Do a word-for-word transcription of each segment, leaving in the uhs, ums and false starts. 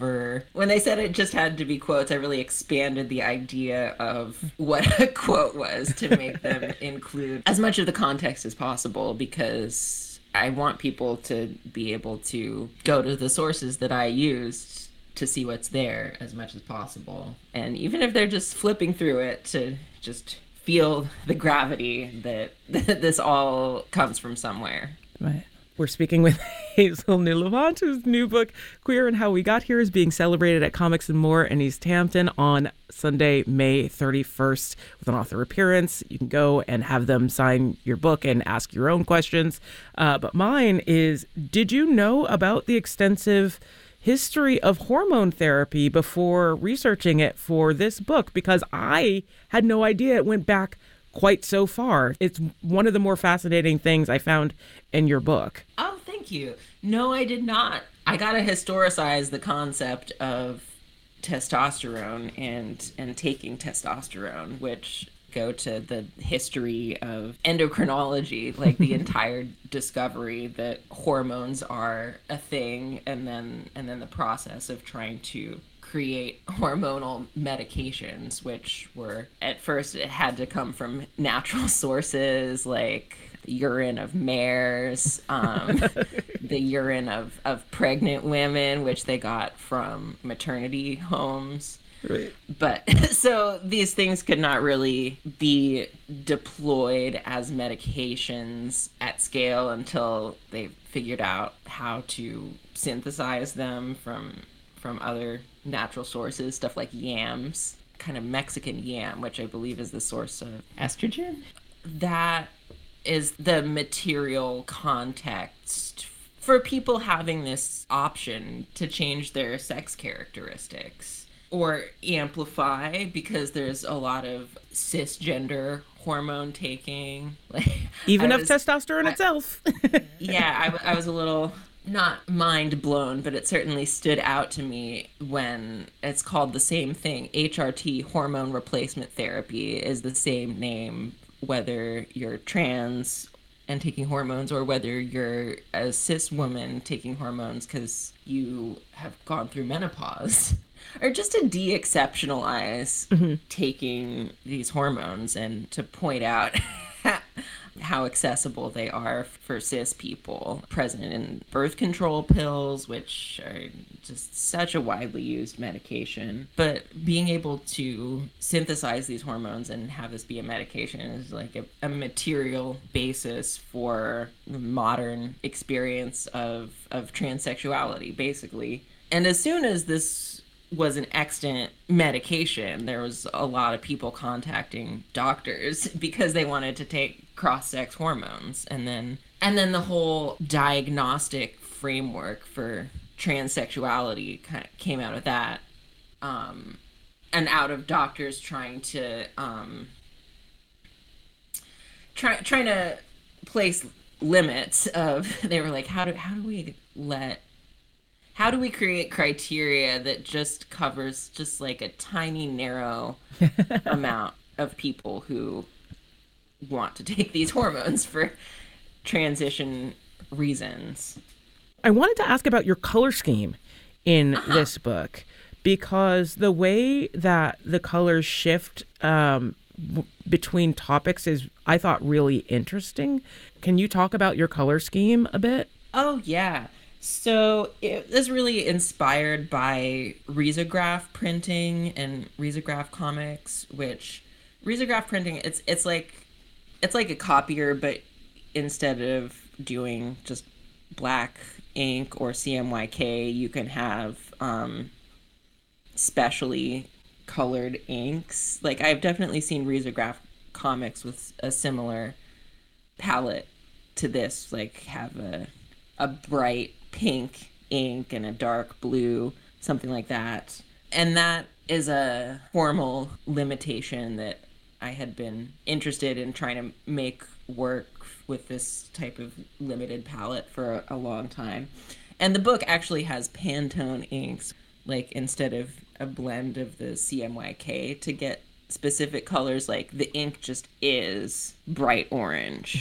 cover. When they said it just had to be quotes, I really expanded the idea of what a quote was to make them include as much of the context as possible, because I want people to be able to go to the sources that I used to see what's there as much as possible. And even if they're just flipping through it, to just feel the gravity that this all comes from somewhere. Right. We're speaking with Hazel New-Lavant, whose new book, Queer and How We Got Here, is being celebrated at Comics and More in East Hampton on Sunday, May thirty-first, with an author appearance. You can go and have them sign your book and ask your own questions. Uh, but mine is, did you know about the extensive history of hormone therapy before researching it for this book? Because I had no idea it went back quite so far. It's one of the more fascinating things I found in your book. Oh, thank you. No, I did not. I got to historicize the concept of testosterone and and taking testosterone, which go to the history of endocrinology, like the entire discovery that hormones are a thing, and then and then the process of trying to create hormonal medications, which were, at first, it had to come from natural sources, like the urine of mares, um, the urine of, of pregnant women, which they got from maternity homes. Right. But so these things could not really be deployed as medications at scale until they figured out how to synthesize them from from other natural sources, stuff like yams, kind of Mexican yam, which I believe is the source of estrogen. That is the material context for people having this option to change their sex characteristics or amplify, because there's a lot of cisgender hormone taking. Like, Even I of was, testosterone I, itself. yeah, I, w- I was a little, not mind blown, but it certainly stood out to me when it's called the same thing. H R T, hormone replacement therapy, is the same name whether you're trans and taking hormones or whether you're a cis woman taking hormones because you have gone through menopause. Or just to de-exceptionalize mm-hmm. taking these hormones, and to point out how accessible they are for cis people, present in birth control pills, which are just such a widely used medication. But being able to synthesize these hormones and have this be a medication is like a, a material basis for the modern experience of, of transsexuality, basically. And as soon as this was an extant medication, there was a lot of people contacting doctors because they wanted to take cross-sex hormones. And then and then the whole diagnostic framework for transsexuality kind of came out of that, um, and out of doctors trying to um, try, trying to place limits of, they were like, how do how do we let How do we create criteria that just covers just like a tiny, narrow amount of people who want to take these hormones for transition reasons? I wanted to ask about your color scheme in uh-huh. this book, because the way that the colors shift um, w- between topics is, I thought, really interesting. Can you talk about your color scheme a bit? Oh, yeah. So it was really inspired by risograph printing and risograph comics, which risograph printing, it's it's like it's like a copier, but instead of doing just black ink or C M Y K, you can have um, specially colored inks. Like, I've definitely seen risograph comics with a similar palette to this, like have a a bright pink ink and a dark blue, something like that. And that is a formal limitation that I had been interested in trying to make work with this type of limited palette for a, a long time. And the book actually has Pantone inks, like instead of a blend of the C M Y K to get specific colors, like the ink just is bright orange.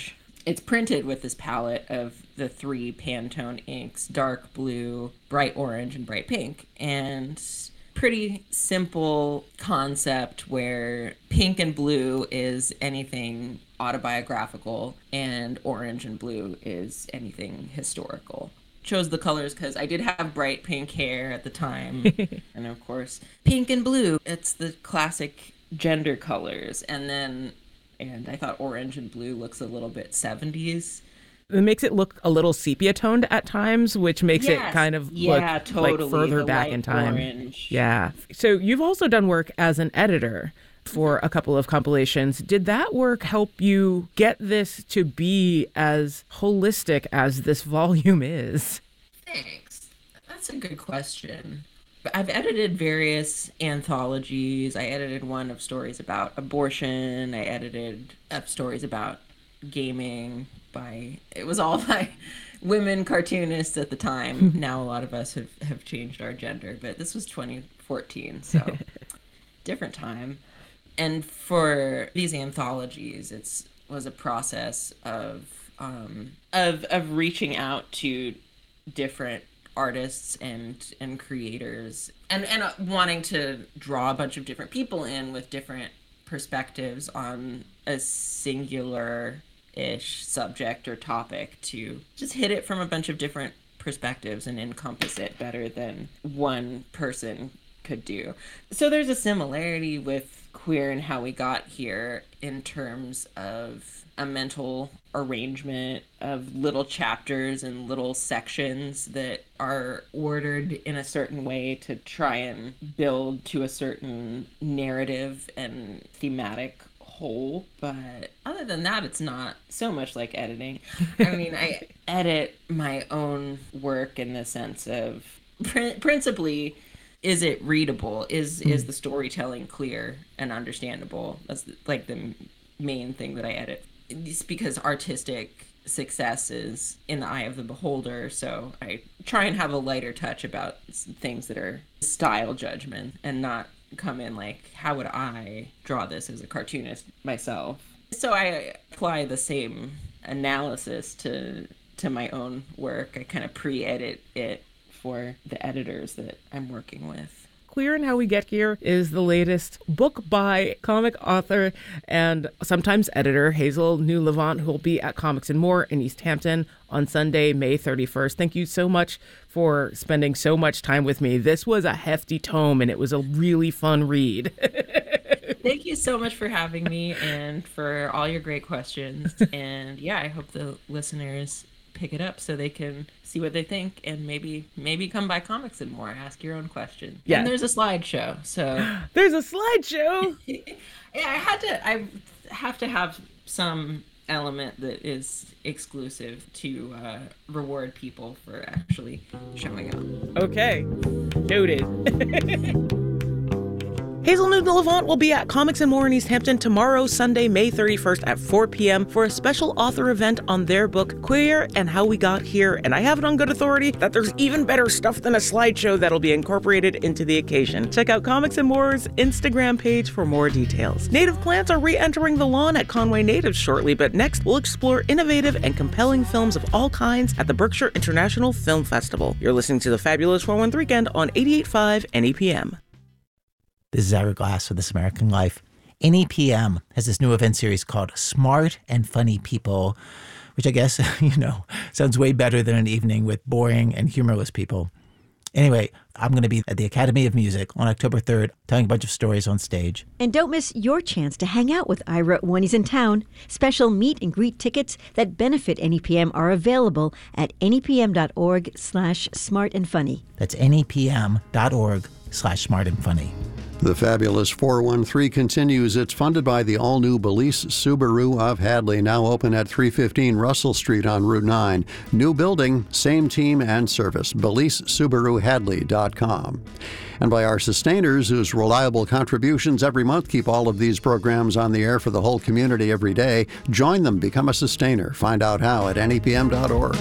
it's printed with this palette of the three Pantone inks, dark blue, bright orange, and bright pink. And pretty simple concept where pink and blue is anything autobiographical and orange and blue is anything historical. Chose the colors because I did have bright pink hair at the time. And of course, pink and blue, it's the classic gender colors. And then, and I thought orange and blue looks a little bit seventies. It makes it look a little sepia toned at times, which makes yes. it kind of yeah, look totally. like further the back light in time. Orange. Yeah. So you've also done work as an editor for a couple of compilations. Did that work help you get this to be as holistic as this volume is? Thanks. That's a good question. I've edited various anthologies. I edited one of stories about abortion. I edited up stories about gaming by, it was all by women cartoonists at the time. Now a lot of us have, have changed our gender, but this was twenty fourteen, so different time. And for these anthologies, it's was a process of um, of of reaching out to different artists and and creators, and and uh, wanting to draw a bunch of different people in with different perspectives on a singular-ish subject or topic to just hit it from a bunch of different perspectives and encompass it better than one person could do. So there's a similarity with Queer and How We Got Here in terms of a mental arrangement of little chapters and little sections that are ordered in a certain way to try and build to a certain narrative and thematic whole. But other than that, it's not so much like editing. I mean, I edit my own work in the sense of pr- principally, is it readable? Is mm. is the storytelling clear and understandable? That's like the main thing that I edit. It's because artistic success is in the eye of the beholder, so I try and have a lighter touch about things that are style judgment and not come in like, how would I draw this as a cartoonist myself? So I apply the same analysis to to my own work. I kind of pre-edit it for the editors that I'm working with. Queer and How We Get Here is the latest book by comic author and sometimes editor Hazel New-Levant, who will be at Comics and More in East Hampton on Sunday, May thirty-first. Thank you so much for spending so much time with me. This was a hefty tome, and it was a really fun read. Thank you so much for having me and for all your great questions. And yeah, I hope the listeners pick it up so they can see what they think and maybe maybe come by Comics and More, ask your own question. Yeah. And there's a slideshow, so there's a slideshow. Yeah, I had to I have to have some element that is exclusive to uh, reward people for actually showing up. Okay, noted. Hazel New-Levant will be at Comics and More in East Hampton tomorrow, Sunday, May thirty-first at four p.m. for a special author event on their book, Queer and How We Got Here. And I have it on good authority that there's even better stuff than a slideshow that'll be incorporated into the occasion. Check out Comics and More's Instagram page for more details. Native plants are re-entering the lawn at Conway Natives shortly, but next we'll explore innovative and compelling films of all kinds at the Berkshire International Film Festival. You're listening to the Fabulous four one three Weekend on eighty-eight point five N E P M. This is Ira Glass for This American Life. N E P M has this new event series called Smart and Funny People, which I guess, you know, sounds way better than an evening with boring and humorless people. Anyway, I'm going to be at the Academy of Music on October third, telling a bunch of stories on stage. And don't miss your chance to hang out with Ira when he's in town. Special meet and greet tickets that benefit N E P M are available at nepm.org slash smart and funny. That's nepm.org slash smart and funny. The Fabulous four one three continues. It's funded by the all-new Belize Subaru of Hadley, now open at three fifteen Russell Street on Route nine. New building, same team and service. Belize Subaru Hadley dot com. And by our sustainers, whose reliable contributions every month keep all of these programs on the air for the whole community every day. Join them. Become a sustainer. Find out how at N E P M dot org.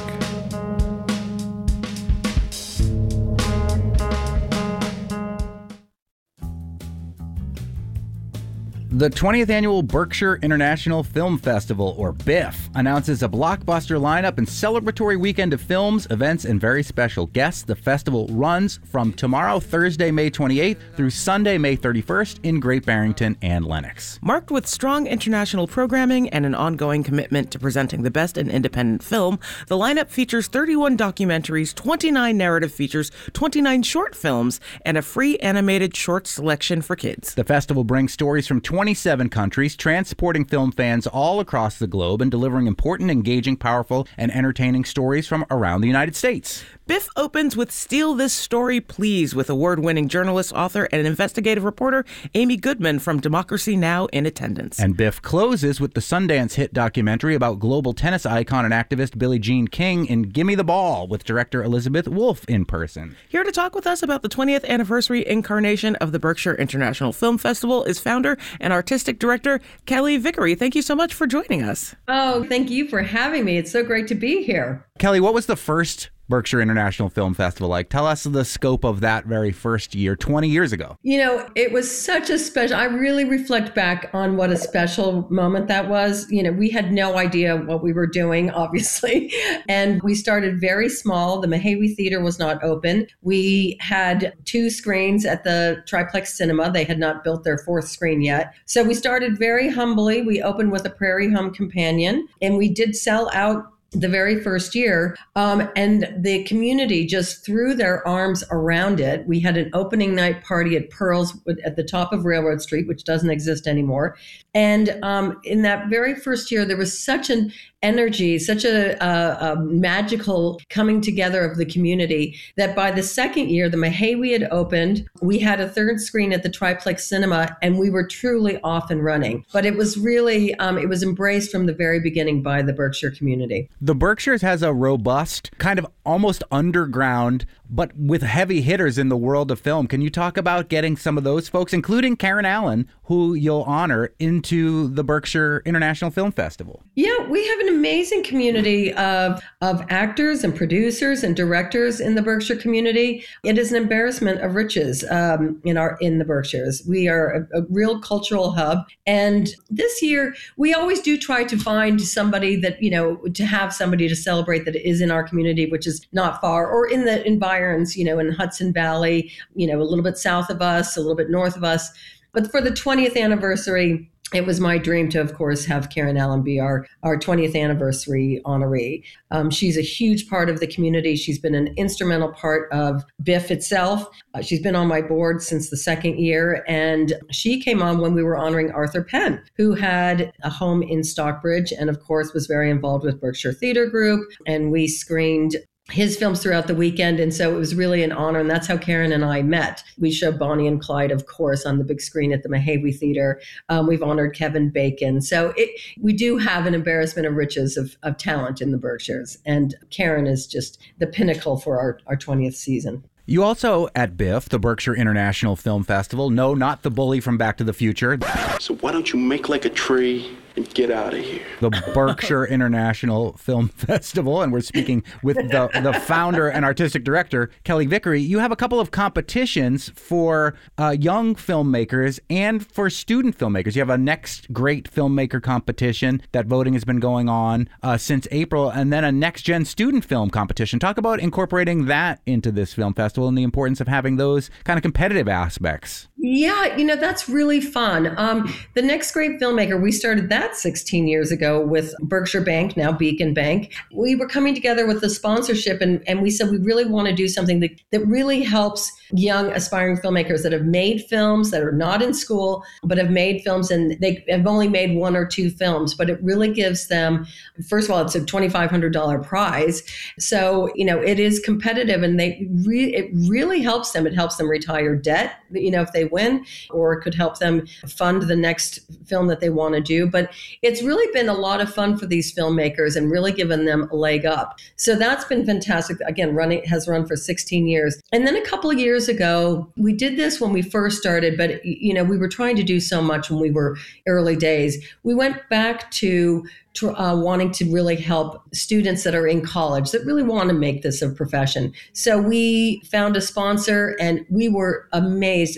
The twentieth Annual Berkshire International Film Festival, or B I F, announces a blockbuster lineup and celebratory weekend of films, events, and very special guests. The festival runs from tomorrow, Thursday, May twenty-eighth, through Sunday, May thirty-first in Great Barrington and Lenox. Marked with strong international programming and an ongoing commitment to presenting the best in independent film, the lineup features thirty-one documentaries, twenty-nine narrative features, twenty-nine short films, and a free animated short selection for kids. The festival brings stories from twenty-seven countries, transporting film fans all across the globe and delivering important, engaging, powerful, and entertaining stories from around the United States. B I F opens with Steal This Story, Please, with award-winning journalist, author, and investigative reporter Amy Goodman from Democracy Now! In attendance. And B I F closes with the Sundance hit documentary about global tennis icon and activist Billie Jean King in Gimme the Ball, with director Elizabeth Wolfe in person. Here to talk with us about the twentieth anniversary incarnation of the Berkshire International Film Festival is founder and artistic director Kelly Vickery. Thank you so much for joining us. Oh, thank you for having me. It's so great to be here. Kelly, what was the first Berkshire International Film Festival like? Tell us the scope of that very first year, twenty years ago. You know, it was such a special, I really reflect back on what a special moment that was. You know, we had no idea what we were doing, obviously. And we started very small. The Mahawi Theater was not open. We had two screens at the Triplex Cinema. They had not built their fourth screen yet. So we started very humbly. We opened with a Prairie Home Companion, and we did sell out the very first year. Um, and the community just threw their arms around it. We had an opening night party at Pearl's at the top of Railroad Street, which doesn't exist anymore. And um, in that very first year, there was such an energy, such a, a, a magical coming together of the community that by the second year, the Mahawi had opened. We had a third screen at the Triplex Cinema, and we were truly off and running. But it was really, um, it was embraced from the very beginning by the Berkshire community. The Berkshires has a robust, kind of almost underground, but with heavy hitters in the world of film. Can you talk about getting some of those folks, including Karen Allen, who you'll honor, into the Berkshire International Film Festival? Yeah, we have an amazing community of, of actors and producers and directors in the Berkshire community. It is an embarrassment of riches um, in our in the Berkshires. We are a, a real cultural hub. And this year, we always do try to find somebody that, you know, to have somebody to celebrate that is in our community, which is not far, or in the environs, you know, in Hudson Valley, you know, a little bit south of us, a little bit north of us. But for the twentieth anniversary, it was my dream to, of course, have Karen Allen be our, our twentieth anniversary honoree. Um, she's a huge part of the community. She's been an instrumental part of B I F itself. Uh, she's been on my board since the second year, and she came on when we were honoring Arthur Penn, who had a home in Stockbridge and, of course, was very involved with Berkshire Theater Group, and we screened his films throughout the weekend. And so it was really an honor. And that's how Karen and I met. We showed Bonnie and Clyde, of course, on the big screen at the Mahawi Theater. Um, we've honored Kevin Bacon. So it, we do have an embarrassment of riches of, of talent in the Berkshires. And Karen is just the pinnacle for our, our twentieth season. You also, at B I F, the Berkshire International Film Festival, no, not the bully from Back to the Future. So why don't you make like a tree and get out of here? The Berkshire International Film Festival, and we're speaking with the, the founder and artistic director, Kelly Vickery. You have a couple of competitions for uh, young filmmakers and for student filmmakers. You have a Next Great Filmmaker competition that voting has been going on uh, since April, and then a Next Gen Student Film competition. Talk about incorporating that into this film festival and the importance of having those kind of competitive aspects. Yeah, you know, that's really fun. Um, the Next Great Filmmaker, we started that sixteen years ago with Berkshire Bank, now Beacon Bank. We were coming together with the sponsorship, and, and we said we really want to do something that, that really helps young aspiring filmmakers that have made films, that are not in school, but have made films, and they have only made one or two films. But it really gives them, first of all, it's a twenty-five hundred dollars prize. So, you know, it is competitive, and they re- it really helps them. It helps them retire debt, you know, if they win, or it could help them fund the next film that they want to do. But it's really been a lot of fun for these filmmakers and really given them a leg up. So that's been fantastic. Again, running has run for sixteen years. And then a couple of years ago, we did this when we first started, but you know, we were trying to do so much when we were early days. We went back to Uh, wanting to really help students that are in college that really want to make this a profession. So we found a sponsor, and we were amazed. In the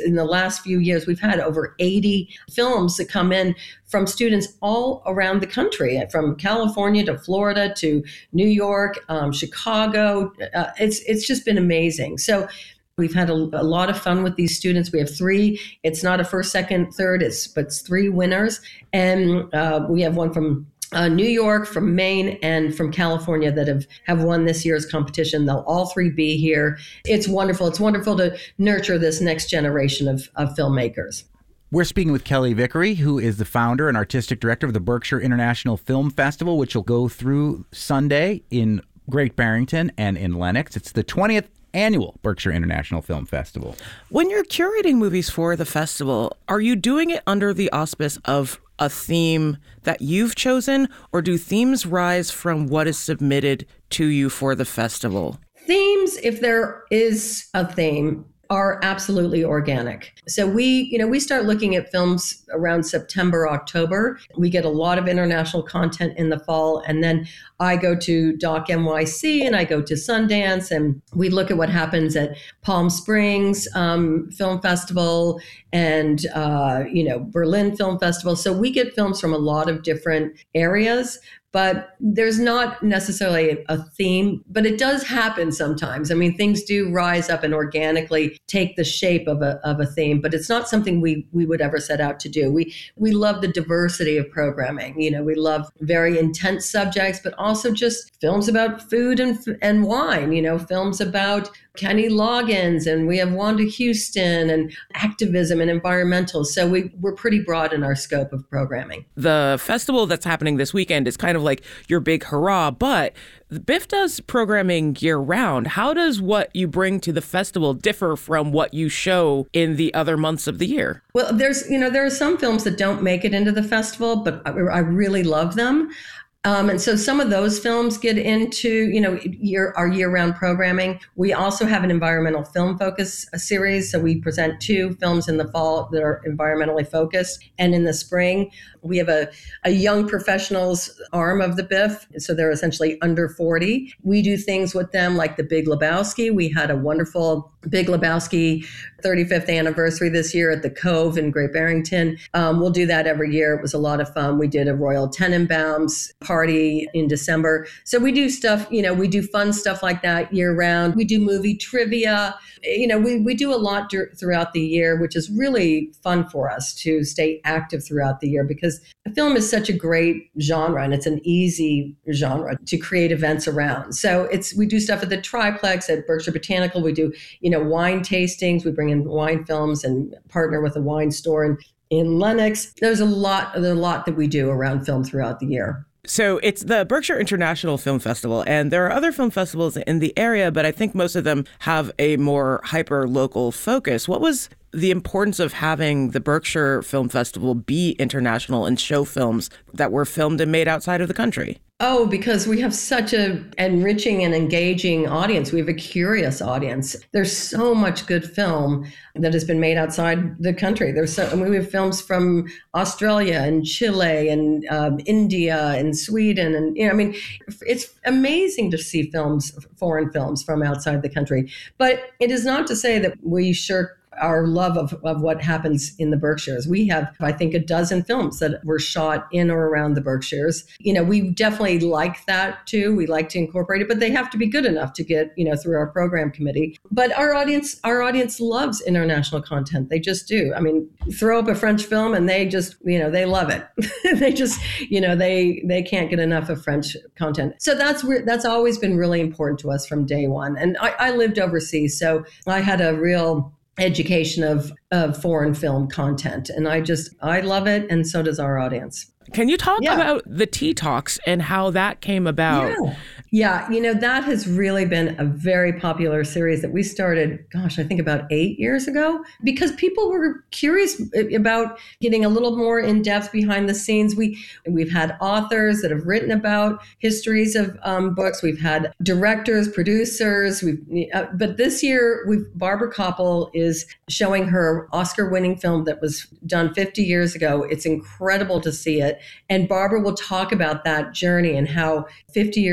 last few years, we've had over eighty films that come in from students all around the country, from California to Florida to New York, um, Chicago. Uh, it's it's just been amazing. So we've had a, a lot of fun with these students. We have three. It's not a first, second, third. It's but it's three winners, and uh, we have one from Uh, New York, from Maine, and from California that have, have won this year's competition. They'll all three be here. It's wonderful. It's wonderful to nurture this next generation of, of filmmakers. We're speaking with Kelly Vickery, who is the founder and artistic director of the Berkshire International Film Festival, which will go through Sunday in Great Barrington and in Lenox. It's the twentieth annual Berkshire International Film Festival. When you're curating movies for the festival, are you doing it under the auspice of a theme that you've chosen, or do themes rise from what is submitted to you for the festival? Themes, if there is a theme, are absolutely organic. So we, you know, we start looking at films around September, October. We get a lot of international content in the fall. And then I go to Doc N Y C and I go to Sundance, and we look at what happens at Palm Springs um, Film Festival and, uh, you know, Berlin Film Festival. So we get films from a lot of different areas. But there's not necessarily a theme, but it does happen sometimes. I mean, things do rise up and organically take the shape of a of a theme, but it's not something we we would ever set out to do. We we love the diversity of programming. You know, we love very intense subjects, but also just films about food and and wine. You know, films about Kenny Loggins, and we have Wanda Houston, and activism and environmental. So we, we're pretty broad in our scope of programming. The festival that's happening this weekend is kind of like your big hurrah, but B I F does programming year round. How does what you bring to the festival differ from what you show in the other months of the year? Well, there's, you know, there are some films that don't make it into the festival, but I, I really love them. Um, and so some of those films get into, you know, year, our year-round programming. We also have an environmental film focus series. So we present two films in the fall that are environmentally focused. And in the spring, we have a, a young professionals arm of the B I F. So they're essentially under forty. We do things with them like The Big Lebowski. We had a wonderful Big Lebowski thirty-fifth anniversary this year at the Cove in Great Barrington. Um, we'll do that every year. It was a lot of fun. We did a Royal Tenenbaums party in December. So we do stuff, you know, we do fun stuff like that year round. We do movie trivia. You know, we, we do a lot dur- throughout the year, which is really fun for us to stay active throughout the year, because film is such a great genre and it's an easy genre to create events around. So it's, we do stuff at the Triplex, at Berkshire Botanical. We do, you know, wine tastings. We bring in wine films and partner with a wine store in, in Lenox. There's a lot, there's a lot that we do around film throughout the year. So it's the Berkshire International Film Festival, and there are other film festivals in the area, but I think most of them have a more hyper-local focus. What was the importance of having the Berkshire Film Festival be international and show films that were filmed and made outside of the country? Oh, because we have such a enriching and engaging audience. We have a curious audience. There's so much good film that has been made outside the country. There's so, I mean, we have films from Australia and Chile and um, India and Sweden. And, you know, I mean, it's amazing to see films, foreign films from outside the country. But it is not to say that we shirk our love of, of what happens in the Berkshires. We have, I think, a dozen films that were shot in or around the Berkshires. You know, we definitely like that too. We like to incorporate it, but they have to be good enough to get, you know, through our program committee. But our audience, our audience loves international content. They just do. I mean, throw up a French film and they just, you know, they love it. They just, you know, they they can't get enough of French content. So that's re- that's always been really important to us from day one. And I, I lived overseas, so I had a real education of, of foreign film content. And I just, I love it. And so does our audience. Can you talk Yeah. about the Tea Talks and how that came about? Yeah. Yeah, you know, that has really been a very popular series that we started, gosh, I think about eight years ago, because people were curious about getting a little more in depth behind the scenes. We, we've had authors that have written about histories of um, books. We've had directors, producers. We've, uh, but this year, we've, Barbara Koppel is showing her Oscar-winning film that was done fifty years ago. It's incredible to see it. And Barbara will talk about that journey and how fifty years ago, when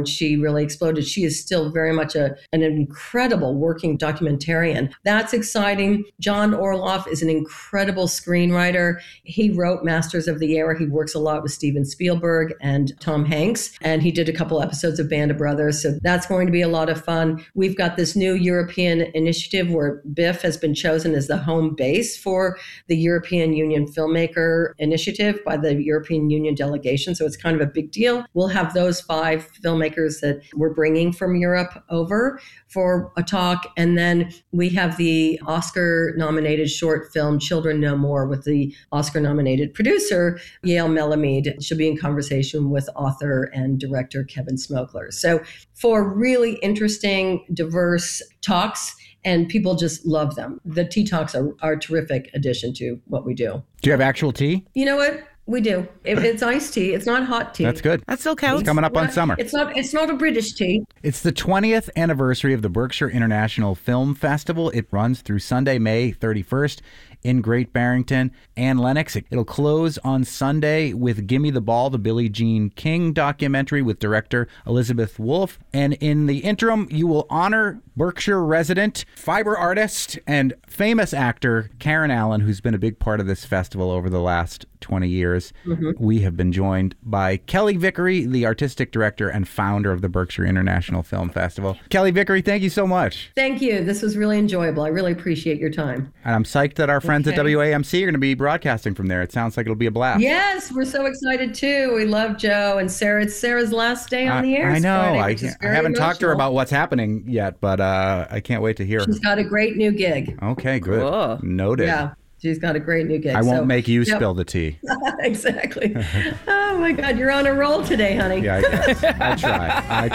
when she really exploded. She is still very much a, an incredible working documentarian. That's exciting. John Orloff is an incredible screenwriter. He wrote Masters of the Air. He works a lot with Steven Spielberg and Tom Hanks, and he did a couple episodes of Band of Brothers. So that's going to be a lot of fun. We've got this new European initiative where BIFF has been chosen as the home base for the European Union Filmmaker Initiative by the European Union delegation. So it's kind of a big deal. We'll have those five filmmakers that we're bringing from Europe over for a talk. And then we have the Oscar-nominated short film Children No More with the Oscar-nominated producer, Yael Melamed. She'll be in conversation with author and director Kevin Smokler. So four really interesting, diverse talks, and people just love them. The tea talks are, are a terrific addition to what we do. Do you have actual tea? You know what? We do. If it's iced tea. It's not hot tea. That's good. That still counts. It's coming up on summer. It's not. It's not a British tea. It's the twentieth anniversary of the Berkshire International Film Festival. It runs through Sunday, May thirty-first in Great Barrington and Lenox. It'll close on Sunday with Gimme the Ball, the Billie Jean King documentary with director Elizabeth Wolfe. And in the interim, you will honor Berkshire resident, fiber artist, and famous actor Karen Allen, who's been a big part of this festival over the last twenty years. Mm-hmm. We have been joined by Kelly Vickery, the artistic director and founder of the Berkshire International Film Festival. Kelly Vickery, thank you so much. Thank you. This was really enjoyable. I really appreciate your time. And I'm psyched that our friends okay. at W A M C are going to be broadcasting from there. It sounds like it'll be a blast. Yes, we're so excited too. We love Joe and Sarah. It's Sarah's last day on the air. I know. Friday, I, I haven't emotional. talked to her about what's happening yet, but uh, I can't wait to hear. She's got a great new gig. Okay, good. Cool. Noted. Yeah. She's got a great new gig. I won't so, make you yep. spill the tea. Exactly. Oh my God, you're on a roll today, honey. Yeah, I guess. I try. I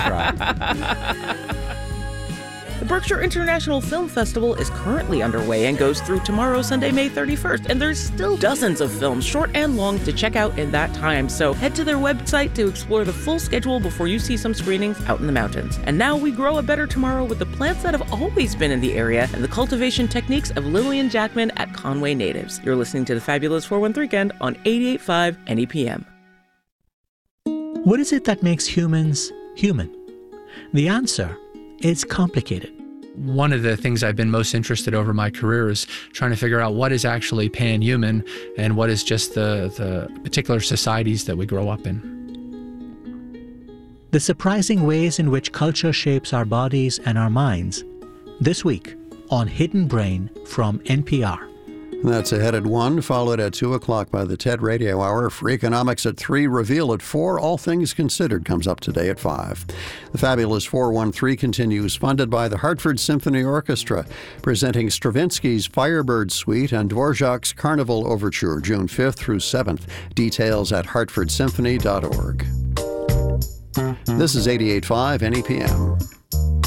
try. The Berkshire International Film Festival is currently underway and goes through tomorrow, Sunday, May thirty-first, and there's still dozens of films, short and long, to check out in that time. So head to their website to explore the full schedule before you see some screenings out in the mountains. And now we grow a better tomorrow with the plants that have always been in the area and the cultivation techniques of Lillian Jackman at Conway Natives. You're listening to the Fabulous four one three Weekend on eighty-eight point five N E P M. What is it that makes humans human? The answer is complicated. One of the things I've been most interested over my career is trying to figure out what is actually pan-human and what is just the, the particular societies that we grow up in. The surprising ways in which culture shapes our bodies and our minds. This week on Hidden Brain from N P R. That's ahead at one, followed at two o'clock by the TED Radio Hour. For Economics at three, Reveal at four. All Things Considered comes up today at five. The Fabulous four one three continues, funded by the Hartford Symphony Orchestra, presenting Stravinsky's Firebird Suite and Dvorak's Carnival Overture, June fifth through seventh. Details at hartford symphony dot org. This is eighty-eight point five N E P M.